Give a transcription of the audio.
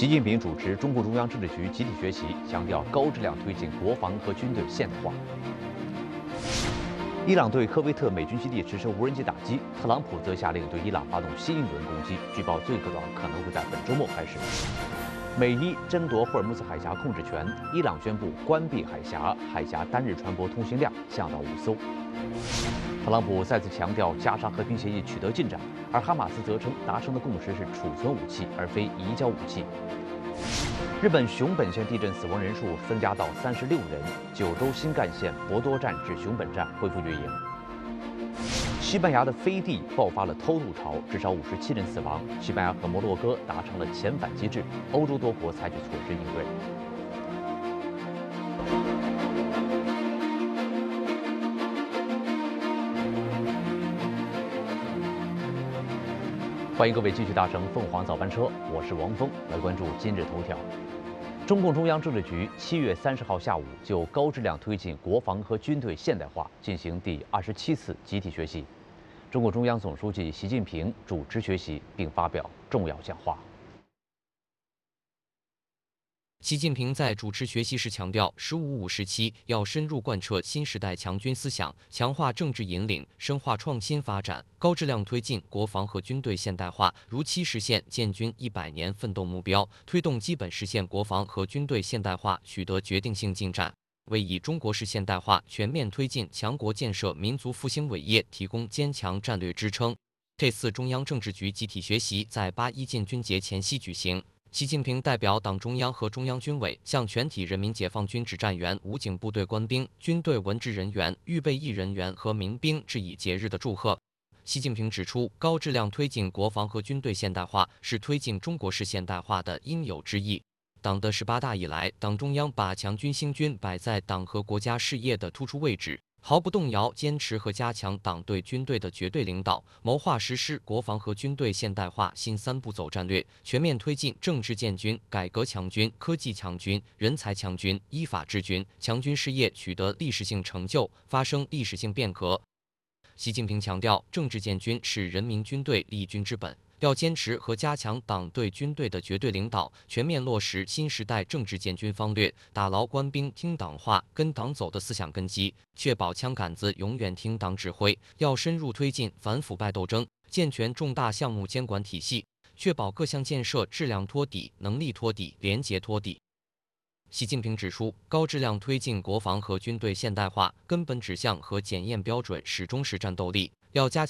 习近平主持中共中央政治局集体学习，强调高质量推进国防和军队现代化。伊朗对科威特美军基地实施无人机打击，特朗普则下令对伊朗发动新一轮攻击，据报最短可能会在本周末开始。美伊争夺霍尔木兹海峡控制权，伊朗宣布关闭海峡，海峡单日船舶通行量降到5艘。特朗普再次强调加沙和平协议取得进展，而哈马斯则称达成的共识是储存武器，而非移交武器。日本熊本县地震死亡人数增加到36人，九州新干线博多站至熊本站恢复运营。西班牙的飞地爆发了偷渡潮，至少57人死亡。西班牙和摩洛哥达成了遣返机制，欧洲多国采取措施应对。欢迎各位继续搭乘凤凰早班车，我是王峰，来关注今日头条。中共中央政治局7月30号下午就高质量推进国防和军队现代化进行第27次集体学习。中共中央总书记习近平主持学习并发表重要讲话。 习近平在主持学习时强调，“15+5”时期要深入贯彻新时代强军思想，强化政治引领，深化创新发展，高质量推进国防和军队现代化，如期实现建军100年奋斗目标，推动基本实现国防和军队现代化取得决定性进展，为以中国式现代化全面推进强国建设民族复兴伟业提供坚强战略支撑。这次中央政治局集体学习在8·1建军节前夕举行。习近平代表党中央和中央军委向全体人民解放军指战员、武警部队官兵、军队文职人员、预备役人员和民兵致以节日的祝贺。习近平指出，高质量推进国防和军队现代化是推进中国式现代化的应有之义。党的18大以来，党中央把强军兴军摆在党和国家事业的突出位置，毫不动摇坚持和加强党对军队的绝对领导，谋划实施国防和军队现代化新3步走战略，全面推进政治建军、改革强军、科技强军、人才强军、依法治军，强军事业取得历史性成就，发生历史性变革。习近平强调，政治建军是人民军队立军之本，要坚持和加强党对军队的绝对领导，全面落实新时代政治建军方略，打牢官兵听党话、跟党走的思想根基，确保枪杆子永远听党指挥。要深入推进反腐败斗争，健全重大项目监管体系，确保各项建设质量托底、能力托底、廉洁托底。习近平指出，高质量推进国防和军队现代化根本指向和检验标准始终是战斗力，要加强